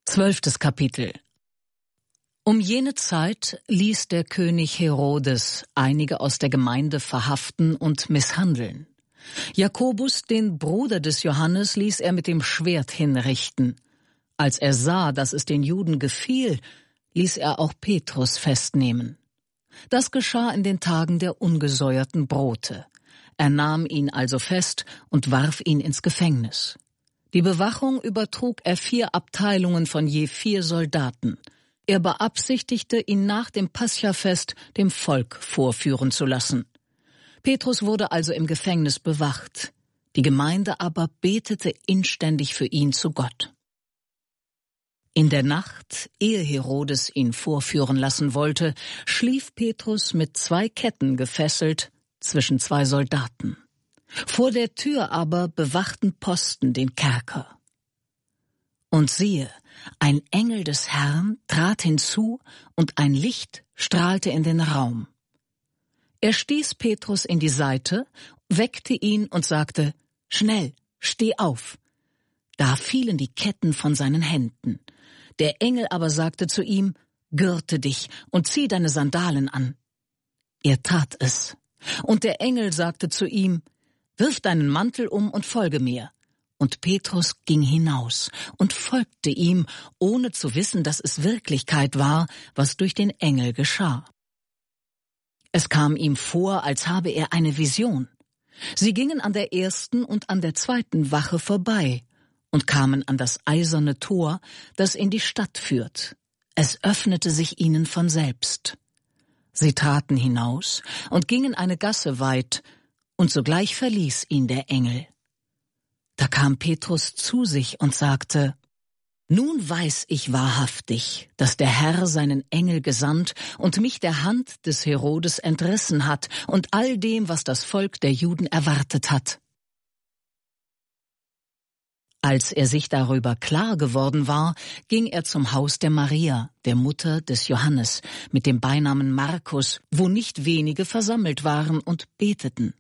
12. Kapitel. Um jene Zeit ließ der König Herodes einige aus der Gemeinde verhaften und misshandeln. Jakobus, den Bruder des Johannes, ließ er mit dem Schwert hinrichten. Als er sah, dass es den Juden gefiel, ließ er auch Petrus festnehmen. Das geschah in den Tagen der ungesäuerten Brote. Er nahm ihn also fest und warf ihn ins Gefängnis. Die Bewachung übertrug er 4 Abteilungen von je 4 Soldaten. Er beabsichtigte, ihn nach dem Paschafest dem Volk vorführen zu lassen. Petrus wurde also im Gefängnis bewacht. Die Gemeinde aber betete inständig für ihn zu Gott. In der Nacht, ehe Herodes ihn vorführen lassen wollte, schlief Petrus mit 2 Ketten gefesselt zwischen 2 Soldaten. Vor der Tür aber bewachten Posten den Kerker. Und siehe, ein Engel des Herrn trat hinzu, und ein Licht strahlte in den Raum. Er stieß Petrus in die Seite, weckte ihn und sagte: »Schnell, steh auf!« Da fielen die Ketten von seinen Händen. Der Engel aber sagte zu ihm: »Gürte dich und zieh deine Sandalen an.« Er tat es. Und der Engel sagte zu ihm: »Wirf deinen Mantel um und folge mir.« Und Petrus ging hinaus und folgte ihm, ohne zu wissen, dass es Wirklichkeit war, was durch den Engel geschah. Es kam ihm vor, als habe er eine Vision. Sie gingen an der 1. und an der 2. Wache vorbei und kamen an das eiserne Tor, das in die Stadt führt. Es öffnete sich ihnen von selbst. Sie traten hinaus und gingen eine Gasse weit, und sogleich verließ ihn der Engel. Da kam Petrus zu sich und sagte: »Nun weiß ich wahrhaftig, dass der Herr seinen Engel gesandt und mich der Hand des Herodes entrissen hat und all dem, was das Volk der Juden erwartet hat.« Als er sich darüber klar geworden war, ging er zum Haus der Maria, der Mutter des Johannes, mit dem Beinamen Markus, wo nicht wenige versammelt waren und beteten.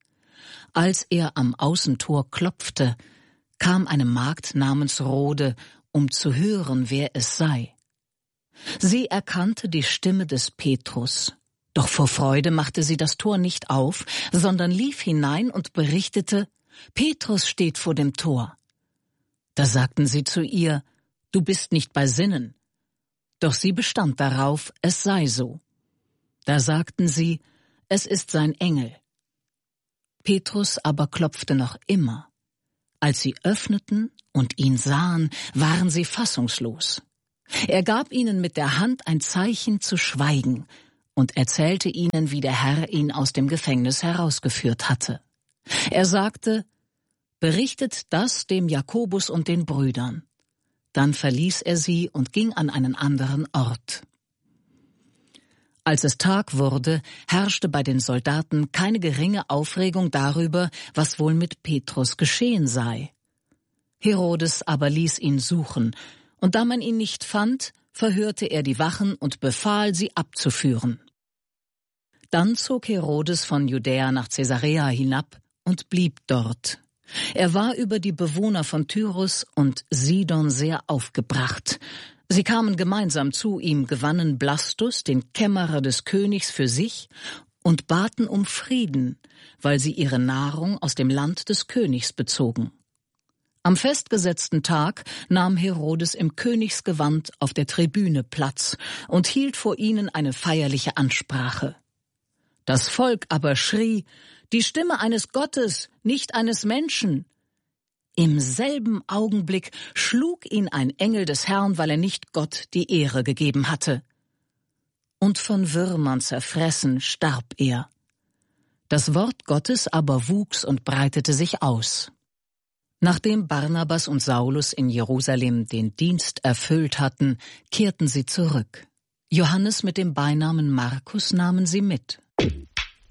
Als er am Außentor klopfte, kam eine Magd namens Rode, um zu hören, wer es sei. Sie erkannte die Stimme des Petrus, doch vor Freude machte sie das Tor nicht auf, sondern lief hinein und berichtete: »Petrus steht vor dem Tor.« Da sagten sie zu ihr: »Du bist nicht bei Sinnen.« Doch sie bestand darauf, es sei so. Da sagten sie: »Es ist sein Engel.« Petrus aber klopfte noch immer. Als sie öffneten und ihn sahen, waren sie fassungslos. Er gab ihnen mit der Hand ein Zeichen zu schweigen und erzählte ihnen, wie der Herr ihn aus dem Gefängnis herausgeführt hatte. Er sagte: »Berichtet das dem Jakobus und den Brüdern.« Dann verließ er sie und ging an einen anderen Ort. Als es Tag wurde, herrschte bei den Soldaten keine geringe Aufregung darüber, was wohl mit Petrus geschehen sei. Herodes aber ließ ihn suchen, und da man ihn nicht fand, verhörte er die Wachen und befahl, sie abzuführen. Dann zog Herodes von Judäa nach Caesarea hinab und blieb dort. Er war über die Bewohner von Tyrus und Sidon sehr aufgebracht. Sie kamen gemeinsam zu ihm, gewannen Blastus, den Kämmerer des Königs, für sich und baten um Frieden, weil sie ihre Nahrung aus dem Land des Königs bezogen. Am festgesetzten Tag nahm Herodes im Königsgewand auf der Tribüne Platz und hielt vor ihnen eine feierliche Ansprache. Das Volk aber schrie: »Die Stimme eines Gottes, nicht eines Menschen!« Im selben Augenblick schlug ihn ein Engel des Herrn, weil er nicht Gott die Ehre gegeben hatte. Und von Würmern zerfressen starb er. Das Wort Gottes aber wuchs und breitete sich aus. Nachdem Barnabas und Saulus in Jerusalem den Dienst erfüllt hatten, kehrten sie zurück. Johannes mit dem Beinamen Markus nahmen sie mit.